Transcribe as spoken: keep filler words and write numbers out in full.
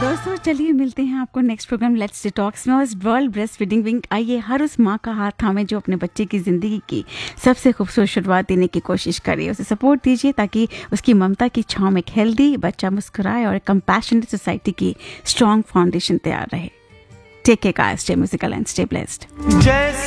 दोस्तों चलिए मिलते हैं आपको नेक्स्ट प्रोग्राम लेट्स डिटॉक्स में। और इस वर्ल्ड ब्रेस्ट फीडिंग वीक आइए हर उस माँ का हाथ थामे जो अपने बच्चे की ज़िंदगी की सबसे खूबसूरत शुरुआत देने की कोशिश करे। उसे सपोर्ट दीजिए ताकि उसकी ममता की छाँव में एक हेल्दी बच्चा मुस्कुराए और कंपैशनेट सोसाइटी की स्ट्रॉन्ग फाउंडेशन तैयार रहे। Take care guys, stay musical and stay blessed.